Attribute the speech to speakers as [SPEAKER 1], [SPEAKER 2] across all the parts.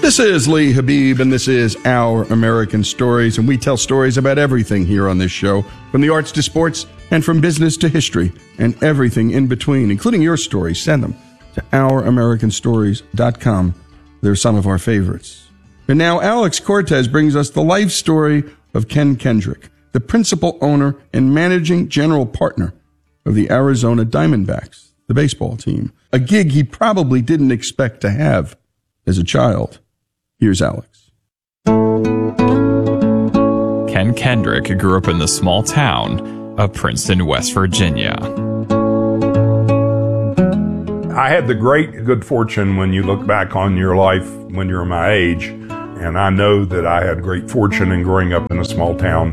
[SPEAKER 1] This is Lee Habib, and this is Our American Stories, and we tell stories about everything here on this show, from the arts to sports, and from business to history, and everything in between, including your stories. Send them to ouramericanstories.com. They're some of our favorites. And now Alex Cortez brings us the life story of Ken Kendrick, the principal owner and managing general partner of the Arizona Diamondbacks, the baseball team, a gig he probably didn't expect to have as a child. Here's Alex.
[SPEAKER 2] Ken Kendrick grew up in the small town of Princeton, West Virginia.
[SPEAKER 3] I had the great good fortune when you look back on your life when you're my age, and I know that I had great fortune in growing up in a small town.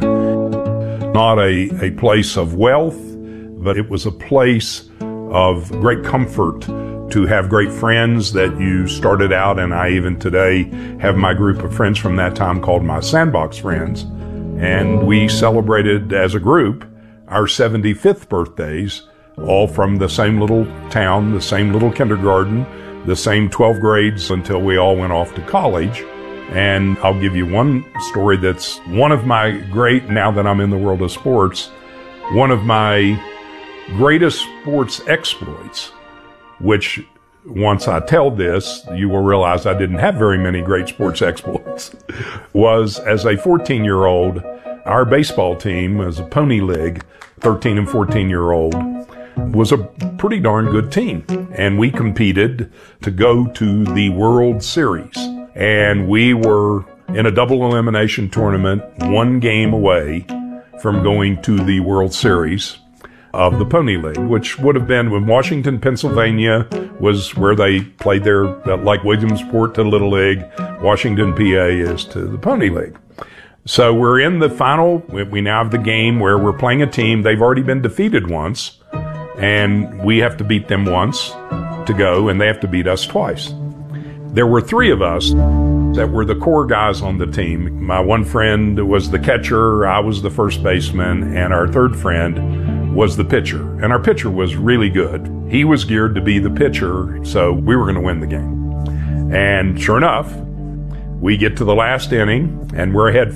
[SPEAKER 3] Not a place of wealth, but it was a place of great comfort to have great friends that you started out, and I even today have my group of friends from that time called my Sandbox Friends. And we celebrated as a group our 75th birthdays, all from the same little town, the same little kindergarten, the same 12 grades until we all went off to college. And I'll give you one story that's one of my great, now that I'm in the world of sports, one of my greatest sports exploits, which once I tell this, you will realize I didn't have very many great sports exploits, was as a 14-year-old, our baseball team was a pony league, 13 and 14-year-old, was a pretty darn good team. And we competed to go to the World Series. And we were in a double elimination tournament, one game away from going to the World Series of the Pony League, which would have been when Washington, Pennsylvania was where they played their, like Williamsport to Little League, Washington, PA is to the Pony League. So we're in the final, we now have the game where we're playing a team, they've already been defeated once, and we have to beat them once to go, and they have to beat us twice. There were three of us that were the core guys on the team. My one friend was the catcher, I was the first baseman, and our third friend was the pitcher. And our pitcher was really good. He was geared to be the pitcher, so we were going to win the game. And sure enough, we get to the last inning, and we're ahead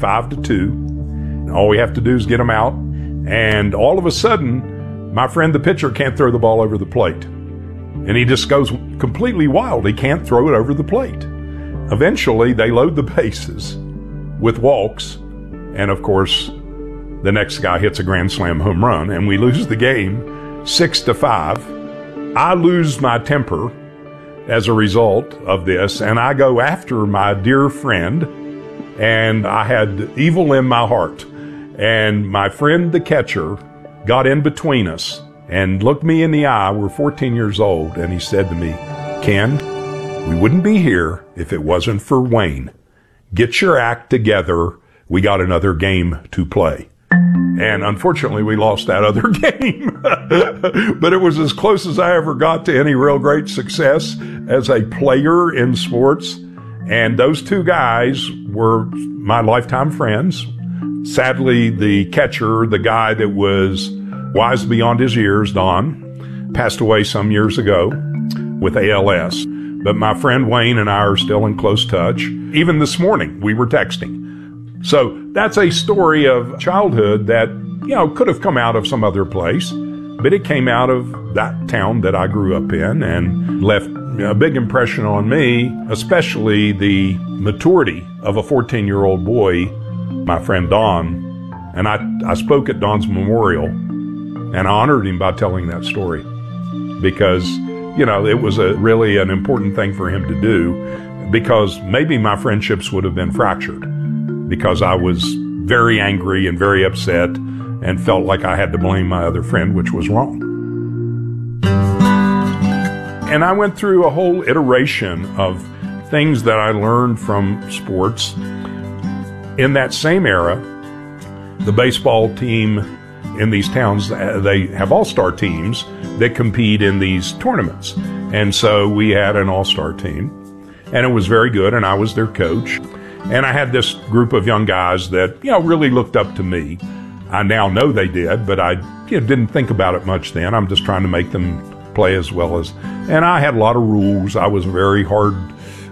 [SPEAKER 3] 5-2. All we have to do is get them out. And all of a sudden, my friend the pitcher can't throw the ball over the plate. And he just goes completely wild. He can't throw it over the plate. Eventually, they load the bases with walks. And of course, the next guy hits a grand slam home run, and we lose the game 6-5. I lose my temper as a result of this, and I go after my dear friend, and I had evil in my heart. And my friend, the catcher, got in between us and looked me in the eye. We're 14 years old, and he said to me, "Ken, we wouldn't be here if it wasn't for Wayne. Get your act together. We got another game to play." And unfortunately, we lost that other game. But it was as close as I ever got to any real great success as a player in sports. And those two guys were my lifetime friends. Sadly, the catcher, the guy that was wise beyond his years, Don, passed away some years ago with ALS. But my friend Wayne and I are still in close touch. Even this morning, we were texting. So that's a story of childhood that, could have come out of some other place, but it came out of that town that I grew up in and left a big impression on me, especially the maturity of a 14-year-old boy, my friend Don. And I spoke at Don's memorial, and I honored him by telling that story because, it was really an important thing for him to do, because maybe my friendships would have been fractured, because I was very angry and very upset and felt like I had to blame my other friend, which was wrong. And I went through a whole iteration of things that I learned from sports. In that same era, the baseball team in these towns, they have all-star teams that compete in these tournaments. And so we had an all-star team, and it was very good, and I was their coach. And I had this group of young guys that, really looked up to me. I now know they did, but I didn't think about it much then. I'm just trying to make them play as well as, and I had a lot of rules. I was a very hard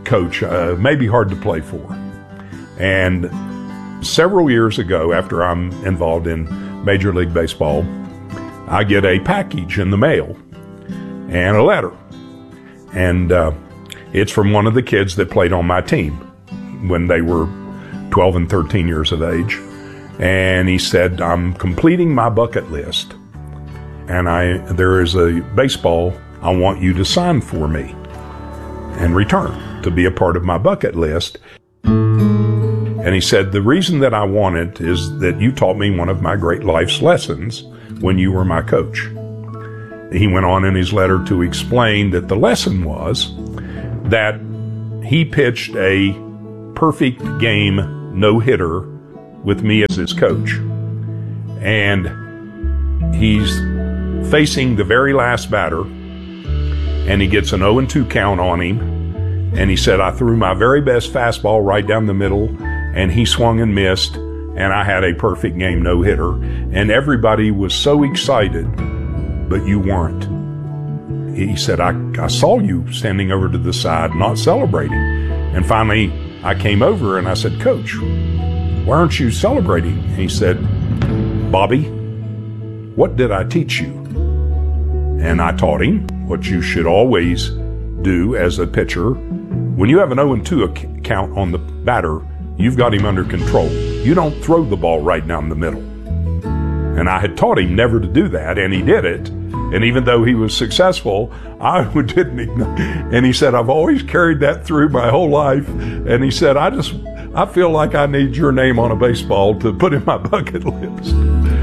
[SPEAKER 3] coach, maybe hard to play for. And several years ago, after I'm involved in Major League Baseball, I get a package in the mail and a letter. And it's from one of the kids that played on my team when they were 12 and 13 years of age. And he said, I'm completing my bucket list, and there is a baseball I want you to sign for me and return to be a part of my bucket list. And he said, the reason that I want it is that you taught me one of my great life's lessons when you were my coach. He went on in his letter to explain that the lesson was that he pitched a perfect game no-hitter with me as his coach. And he's facing the very last batter, and he gets an 0-2 count on him. And he said, I threw my very best fastball right down the middle, and he swung and missed, and I had a perfect game no-hitter. And everybody was so excited, but you weren't. He said, I saw you standing over to the side, not celebrating. And finally, I came over and I said, Coach, why aren't you celebrating? And he said, Bobby, what did I teach you? And I taught him what you should always do as a pitcher. When you have an 0-2 count on the batter, you've got him under control. You don't throw the ball right down the middle. And I had taught him never to do that, and he did it. And even though he was successful, I didn't ignore. And he said, I've always carried that through my whole life. And he said, I feel like I need your name on a baseball to put in my bucket list.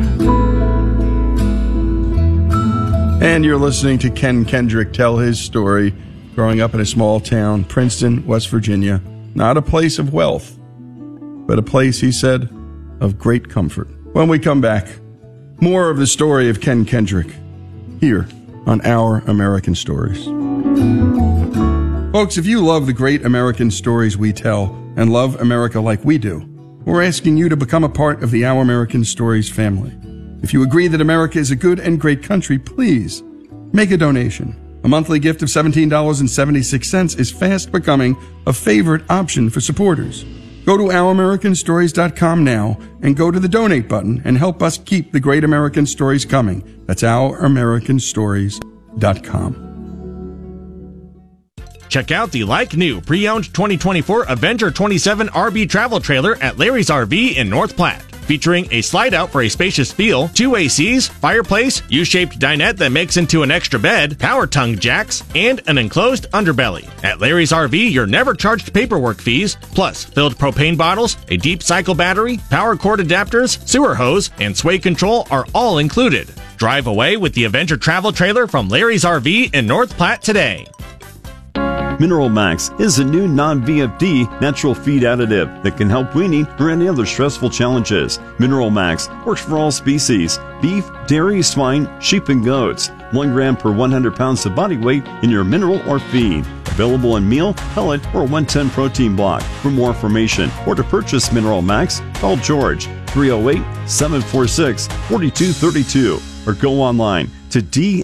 [SPEAKER 1] And you're listening to Ken Kendrick tell his story growing up in a small town, Princeton, West Virginia. Not a place of wealth, but a place, he said, of great comfort. When we come back, more of the story of Ken Kendrick here on Our American Stories. Folks, if you love the great American stories we tell and love America like we do, we're asking you to become a part of the Our American Stories family. If you agree that America is a good and great country, please make a donation. A monthly gift of $17.76 is fast becoming a favorite option for supporters. Go to OurAmericanStories.com now and go to the donate button and help us keep the great American stories coming. That's OurAmericanStories.com.
[SPEAKER 4] Check out the like-new pre-owned 2024 Avenger 27 RV travel trailer at Larry's RV in North Platte. Featuring a slide-out for a spacious feel, 2 ACs, fireplace, U-shaped dinette that makes into an extra bed, power tongue jacks, and an enclosed underbelly. At Larry's RV, you're never charged paperwork fees, plus filled propane bottles, a deep cycle battery, power cord adapters, sewer hose, and sway control are all included. Drive away with the Avenger travel trailer from Larry's RV in North Platte today.
[SPEAKER 5] Mineral Max is a new non-VFD natural feed additive that can help weaning or any other stressful challenges. Mineral Max works for all species: beef, dairy, swine, sheep, and goats. 1 gram per 100 pounds of body weight in your mineral or feed. Available in meal, pellet, or 110 protein block. For more information or to purchase Mineral Max, call George 308-746-4232 or go online to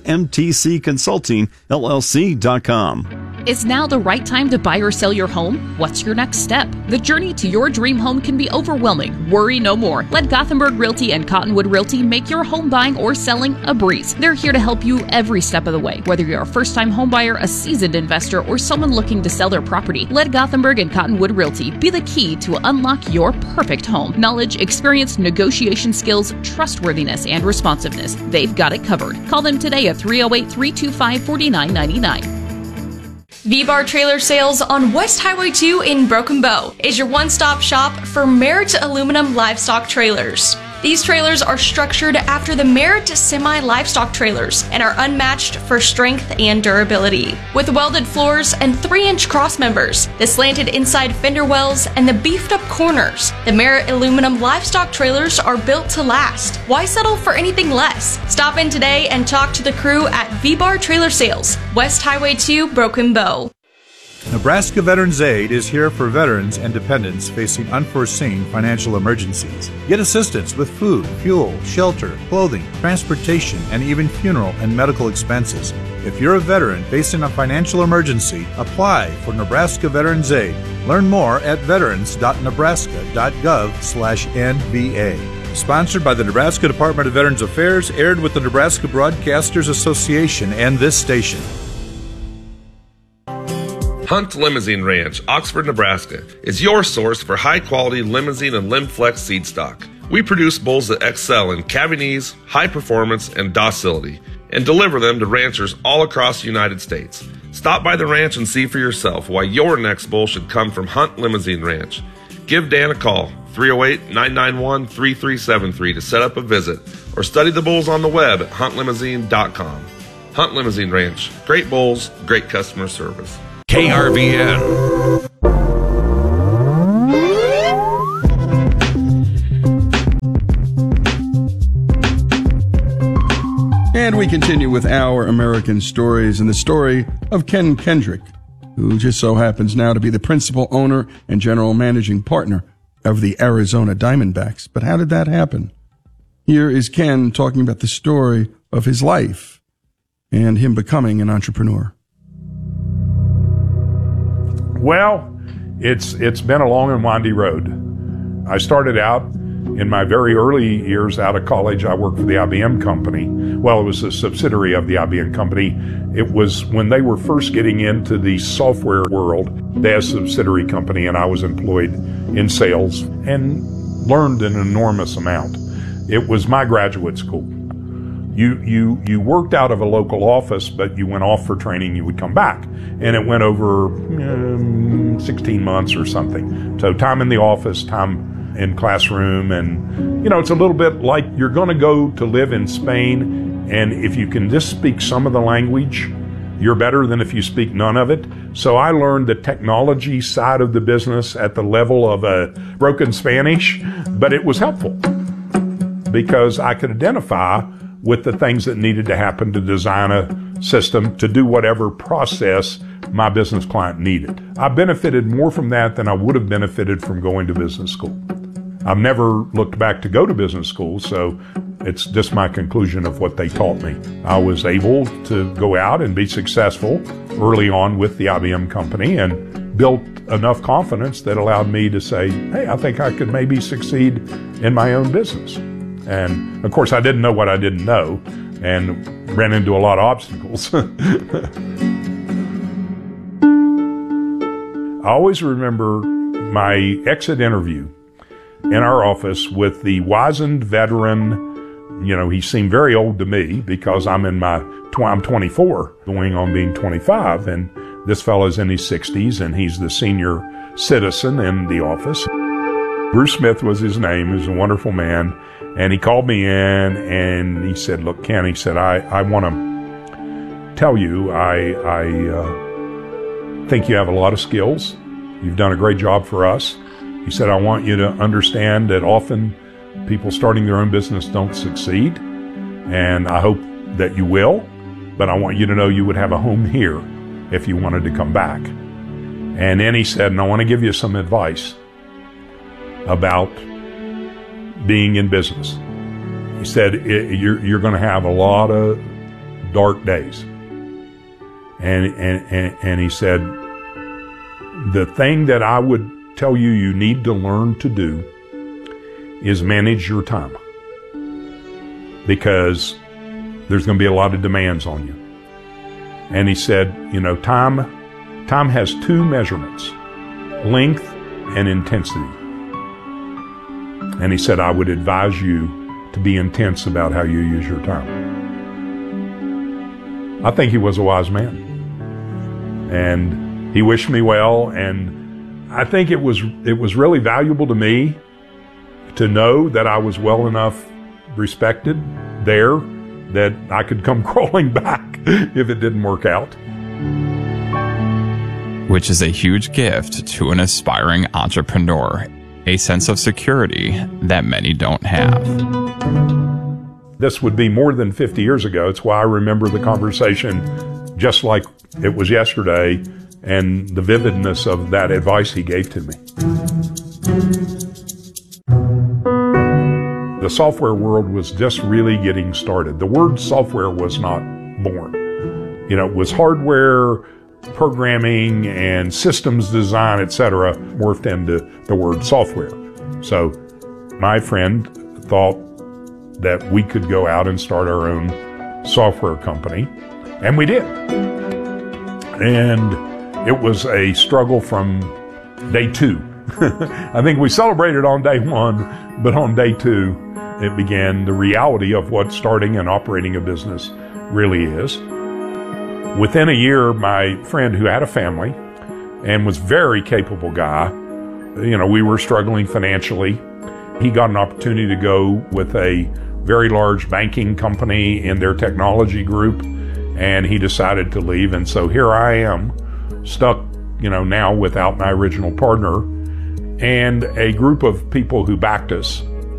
[SPEAKER 5] dmtcconsultingllc.com.
[SPEAKER 6] Is now the right time to buy or sell your home? What's your next step? The journey to your dream home can be overwhelming. Worry no more. Let Gothenburg Realty and Cottonwood Realty make your home buying or selling a breeze. They're here to help you every step of the way. Whether you're a first-time home buyer, a seasoned investor, or someone looking to sell their property, let Gothenburg and Cottonwood Realty be the key to unlock your perfect home. Knowledge, experience, negotiation skills, trustworthiness, and responsiveness. They've got it covered. Call them today at 308-325-4999.
[SPEAKER 7] V-Bar Trailer Sales on West Highway 2 in Broken Bow is your one-stop shop for Merritt Aluminum Livestock Trailers. These trailers are structured after the Merritt semi-livestock trailers and are unmatched for strength and durability. With welded floors and 3-inch cross members, the slanted inside fender wells, and the beefed-up corners, the Merritt Aluminum Livestock Trailers are built to last. Why settle for anything less? Stop in today and talk to the crew at V-Bar Trailer Sales, West Highway 2, Broken Bow.
[SPEAKER 8] Nebraska Veterans Aid is here for veterans and dependents facing unforeseen financial emergencies. Get assistance with food, fuel, shelter, clothing, transportation, and even funeral and medical expenses. If you're a veteran facing a financial emergency, apply for Nebraska Veterans Aid. Learn more at veterans.nebraska.gov/NVA. Sponsored by the Nebraska Department of Veterans Affairs, aired with the Nebraska Broadcasters Association and this station.
[SPEAKER 9] Hunt Limousine Ranch, Oxford, Nebraska, is your source for high-quality limousine and Limflex seed stock. We produce bulls that excel in cabinet, high performance, and docility, and deliver them to ranchers all across the United States. Stop by the ranch and see for yourself why your next bull should come from Hunt Limousine Ranch. Give Dan a call, 308-991-3373 to set up a visit, or study the bulls on the web at huntlimousine.com. Hunt Limousine Ranch, great bulls, great customer service.
[SPEAKER 10] KRVN.
[SPEAKER 1] And we continue with Our American Stories and the story of Ken Kendrick, who just so happens now to be the principal owner and general managing partner of the Arizona Diamondbacks. But how did that happen? Here is Ken talking about the story of his life and him becoming an entrepreneur.
[SPEAKER 3] Well, it's been a long and windy road. I started out in my very early years out of college. I worked for the IBM company. Well, it was a subsidiary of the IBM company. It was when they were first getting into the software world. They had a subsidiary company, and I was employed in sales and learned an enormous amount. It was my graduate school. You worked out of a local office, but you went off for training, you would come back. And it went over 16 months or something. So time in the office, time in classroom, and it's a little bit like you're going to go to live in Spain, and if you can just speak some of the language, you're better than if you speak none of it. So I learned the technology side of the business at the level of a broken Spanish, but it was helpful because I could identify with the things that needed to happen to design a system to do whatever process my business client needed. I benefited more from that than I would have benefited from going to business school. I've never looked back to go to business school, so it's just my conclusion of what they taught me. I was able to go out and be successful early on with the IBM company and built enough confidence that allowed me to say, hey, I think I could maybe succeed in my own business. And of course, I didn't know what I didn't know and ran into a lot of obstacles. I always remember my exit interview in our office with the wizened veteran. He seemed very old to me because I'm 24, going on being 25, and this fellow's in his 60s, and he's the senior citizen in the office. Bruce Smith was his name. He was a wonderful man. And he called me in and he said, look, Ken, he said, I want to tell you, I think you have a lot of skills. You've done a great job for us. He said, I want you to understand that often people starting their own business don't succeed. And I hope that you will. But I want you to know you would have a home here if you wanted to come back. And then he said, and I want to give you some advice about being in business. He said, you're going to have a lot of dark days. And he said, the thing that I would tell you need to learn to do is manage your time. Because there's going to be a lot of demands on you. And he said, time has two measurements, length and intensity. And he said, I would advise you to be intense about how you use your time. I think he was a wise man. And he wished me well. And I think it was really valuable to me to know that I was well enough respected there that I could come crawling back if it didn't work out.
[SPEAKER 2] Which is a huge gift to an aspiring entrepreneur. A sense of security that many don't have.
[SPEAKER 3] This would be more than 50 years ago. It's why I remember the conversation just like it was yesterday and the vividness of that advice he gave to me. The software world was just really getting started. The word software was not born. You know, it was hardware, programming, and systems design, etc., morphed into the word software. So my friend thought that we could go out and start our own software company, and we did. And it was a struggle from day two. I think we celebrated on day one, but on day two, it began the reality of what starting and operating a business really is. Within a year, my friend who had a family and was a very capable guy, you know, we were struggling financially. He got an opportunity to go with a very large banking company in their technology group, and he decided to leave. And so here I am, stuck, you know, now without my original partner and a group of people who backed us.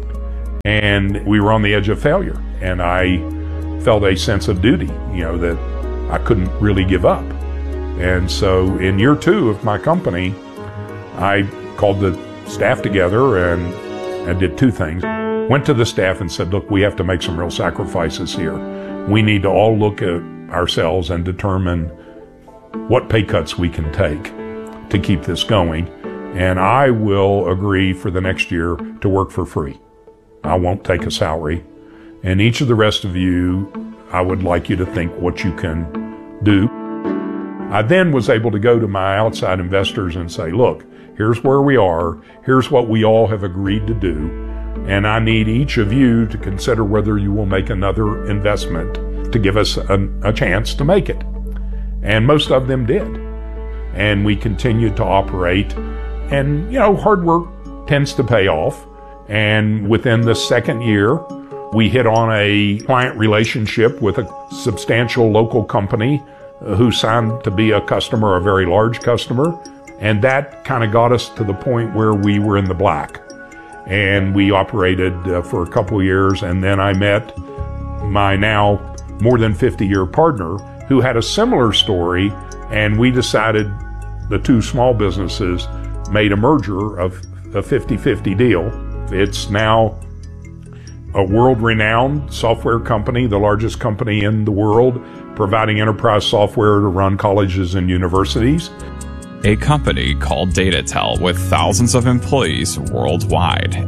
[SPEAKER 3] And we were on the edge of failure. And I felt a sense of duty, you know, that I couldn't really give up. And so in year two of my company, I called the staff together and I did two things. Went to the staff and said, look, we have to make some real sacrifices here. We need to all look at ourselves and determine what pay cuts we can take to keep this going. And I will agree for the next year to work for free. I won't take a salary. And each of the rest of you, I would like you to think what you can do. I then was able to go to my outside investors and say, look, here's where we are. Here's what we all have agreed to do. And I need each of you to consider whether you will make another investment to give us a chance to make it. And most of them did. And we continued to operate. And, you know, hard work tends to pay off. And within the second year, we hit on a client relationship with a substantial local company who signed to be a customer, a very large customer. And that kind of got us to the point where we were in the black. And we operated for a couple of years. And then I met my now more than 50-year partner who had a similar story. And we decided the two small businesses made a merger of a 50-50 deal. It's now a world-renowned software company, the largest company in the world, providing enterprise software to run colleges and universities.
[SPEAKER 2] A company called DataTel with thousands of employees worldwide.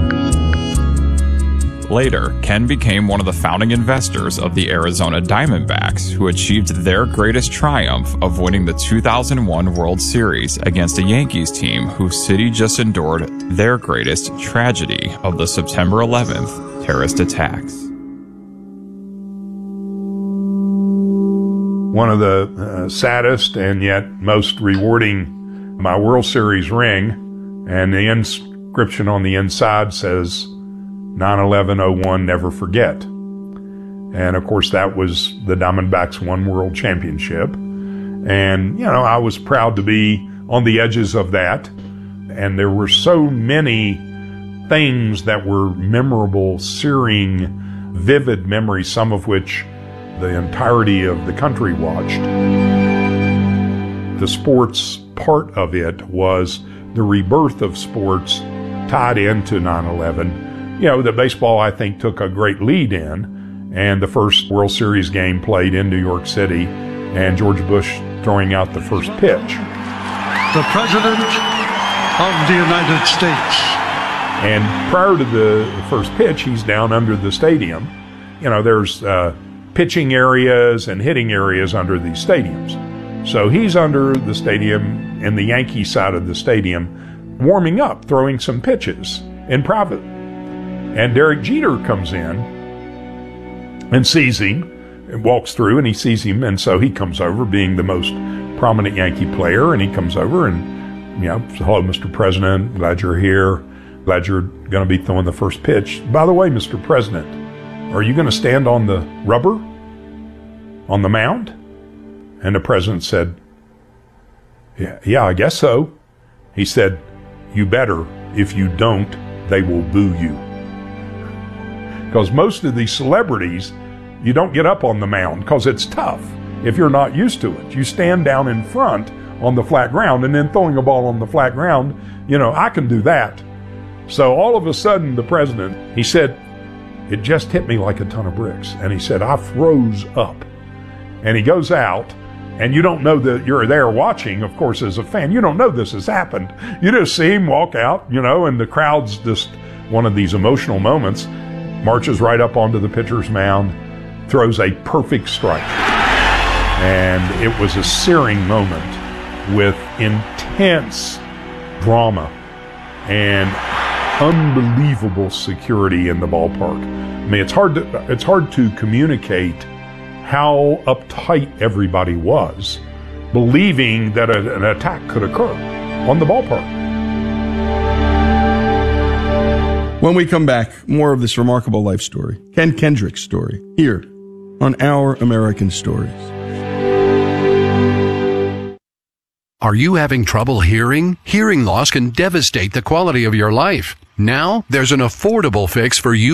[SPEAKER 2] Later, Ken became one of the founding investors of the Arizona Diamondbacks, who achieved their greatest triumph of winning the 2001 World Series against a Yankees team whose city just endured their greatest tragedy of the September 11th terrorist attacks.
[SPEAKER 3] One of the saddest and yet most rewarding, my World Series ring, and the inscription on the inside says, 9/11/01, never forget. And of course, that was the Diamondbacks' one world championship. And, you know, I was proud to be on the edges of that. And there were so many things that were memorable, searing, vivid memories, some of which the entirety of the country watched. The sports part of it was the rebirth of sports tied into 9/11. You know, the baseball, I think, took a great lead in, and the first World Series game played in New York City, and George Bush throwing out the first pitch.
[SPEAKER 10] The President of the United States.
[SPEAKER 3] And prior to the first pitch, he's down under the stadium. You know, there's pitching areas and hitting areas under these stadiums. So he's under the stadium in the Yankee side of the stadium, warming up, throwing some pitches in private. And Derek Jeter comes in and sees him and walks through, and he sees him. And so he comes over, being the most prominent Yankee player, and he comes over and, you know, hello, Mr. President, glad you're here. Glad you're going to be throwing the first pitch. By the way, Mr. President, are you going to stand on the rubber on the mound? And the president said, yeah, I guess so. He said, you better. If you don't, they will boo you. Because most of these celebrities, you don't get up on the mound because it's tough if you're not used to it. You stand down in front on the flat ground, and then throwing a ball on the flat ground, I can do that. So all of a sudden, the president, he said, it just hit me like a ton of bricks. And he said, I froze up. And he goes out, and you don't know that you're there watching, of course, as a fan. You don't know this has happened. You just see him walk out, and the crowd's just one of these emotional moments, marches right up onto the pitcher's mound, throws a perfect strike. And it was a searing moment with intense drama and unbelievable security in the ballpark. I mean, it's hard to communicate how uptight everybody was, believing that an attack could occur on the ballpark.
[SPEAKER 1] When we come back, more of this remarkable life story, Ken Kendrick's story, here on Our American Stories.
[SPEAKER 11] Are you having trouble hearing? Hearing loss can devastate the quality of your life. Now, there's an affordable fix for you.